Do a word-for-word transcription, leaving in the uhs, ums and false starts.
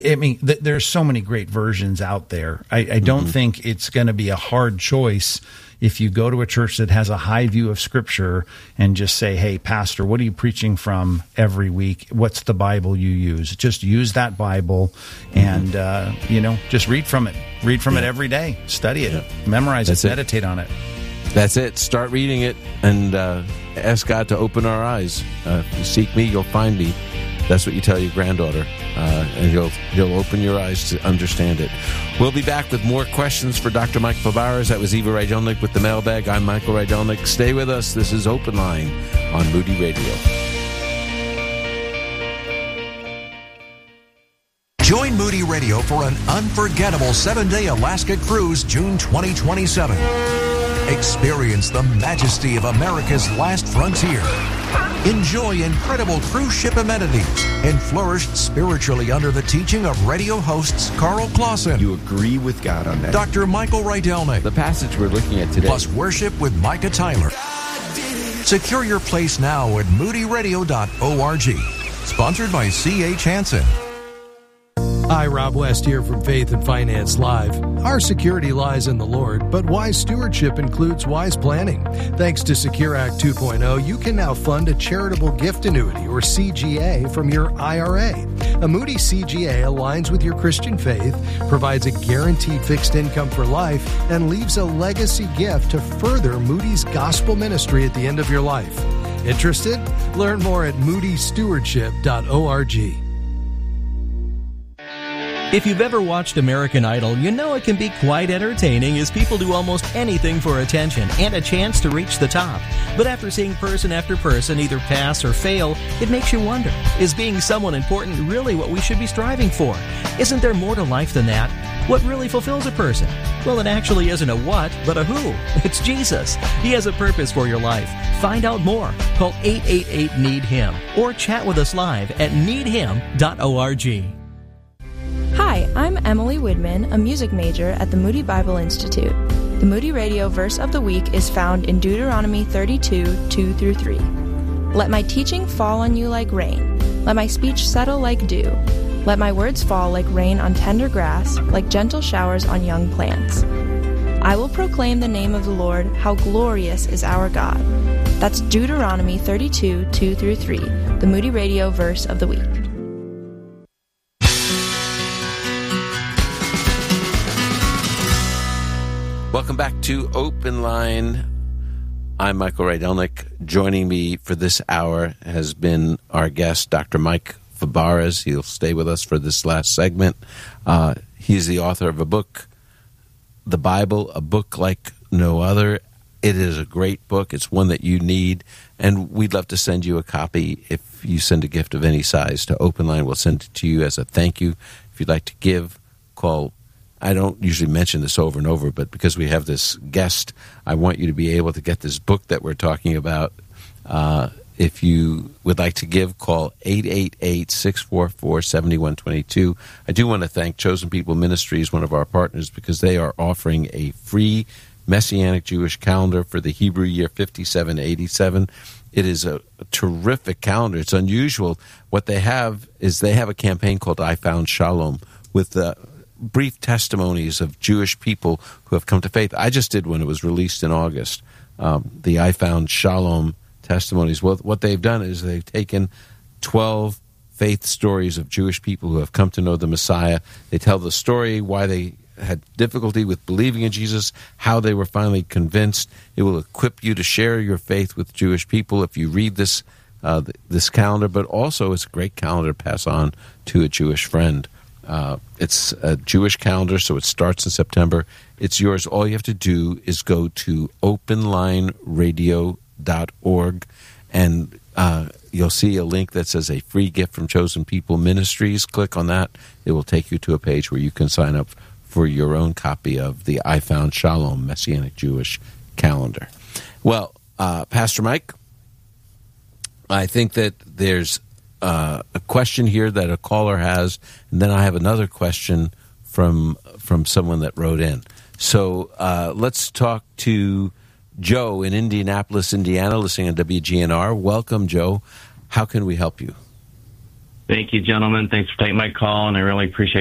I mean, th- there's so many great versions out there. I, I don't mm-hmm. think it's going to be a hard choice if you go to a church that has a high view of Scripture and just say, hey, pastor, what are you preaching from every week? What's the Bible you use? Just use that Bible and, uh, you know, just read from it. Read from yeah. it every day. Study it. Yeah. Memorize That's it. it. Meditate on it. That's it. Start reading it and uh, ask God to open our eyes. Uh, if you seek me, you'll find me. That's what you tell your granddaughter, uh, and he'll he'll open your eyes to understand it. We'll be back with more questions for Doctor Mike Fabarez. That was Eva Rydelnik with the mailbag. I'm Michael Rydelnik. Stay with us. This is Open Line on Moody Radio. Join Moody Radio for an unforgettable seven-day Alaska cruise, June twenty twenty-seven. Experience the majesty of America's last frontier. Enjoy incredible cruise ship amenities and flourish spiritually under the teaching of radio hosts Carl Clausen. You agree with God on that. Doctor Michael Rydelnik. The passage we're looking at today. Plus worship with Micah Tyler. Secure your place now at moody radio dot org. Sponsored by C H Hansen. Hi, Rob West here from Faith and Finance Live. Our security lies in the Lord, but wise stewardship includes wise planning. Thanks to Secure Act two point oh, you can now fund a charitable gift annuity, or C G A, from your I R A. A Moody C G A aligns with your Christian faith, provides a guaranteed fixed income for life, and leaves a legacy gift to further Moody's gospel ministry at the end of your life. Interested? Learn more at moody stewardship dot org. If you've ever watched American Idol, you know it can be quite entertaining as people do almost anything for attention and a chance to reach the top. But after seeing person after person either pass or fail, it makes you wonder, is being someone important really what we should be striving for? Isn't there more to life than that? What really fulfills a person? Well, it actually isn't a what, but a who. It's Jesus. He has a purpose for your life. Find out more. Call eight eight eight, need him or chat with us live at need him dot org. Hi, I'm Emily Widman, a music major at the Moody Bible Institute. The Moody Radio verse of the week is found in Deuteronomy thirty-two, two through three. Let my teaching fall on you like rain. Let my speech settle like dew. Let my words fall like rain on tender grass, like gentle showers on young plants. I will proclaim the name of the Lord, how glorious is our God. That's Deuteronomy thirty-two, two through three, the Moody Radio verse of the week. Welcome back to Open Line. I'm Michael Rydelnik. Joining me for this hour has been our guest, Doctor Mike Fabarez. He'll stay with us for this last segment. Uh, he's the author of a book, The Bible, a book like no other. It is a great book. It's one that you need, and we'd love to send you a copy. If you send a gift of any size to Open Line, we'll send it to you as a thank you. If you'd like to give, call. I don't usually mention this over and over, but because we have this guest, I want you to be able to get this book that we're talking about. Uh, if you would like to give, call eight eight eight, six four four, seven one two two. I do want to thank Chosen People Ministries, one of our partners, because they are offering a free Messianic Jewish calendar for the Hebrew year fifty-seven eighty-seven. It is a, a terrific calendar. It's unusual. What they have is they have a campaign called I Found Shalom with the brief testimonies of Jewish people who have come to faith. I just did one. It was released in August. Um, the I Found Shalom testimonies. Well, what they've done is they've taken twelve faith stories of Jewish people who have come to know the Messiah. They tell the story, why they had difficulty with believing in Jesus, how they were finally convinced. It will equip you to share your faith with Jewish people if you read this uh, this calendar, but also it's a great calendar to pass on to a Jewish friend. Uh, it's a Jewish calendar, so it starts in September. It's yours. All you have to do is go to open line radio dot org, and uh, you'll see a link that says a free gift from Chosen People Ministries. Click on that. It will take you to a page where you can sign up for your own copy of the I Found Shalom Messianic Jewish calendar. Well, uh, Pastor Mike, I think that there's Uh, a question here that a caller has, and then I have another question from from someone that wrote in. So uh, let's talk to Joe in Indianapolis, Indiana, listening on W G N R. Welcome, Joe. How can we help you? Thank you, gentlemen. Thanks for taking my call, and I really appreciate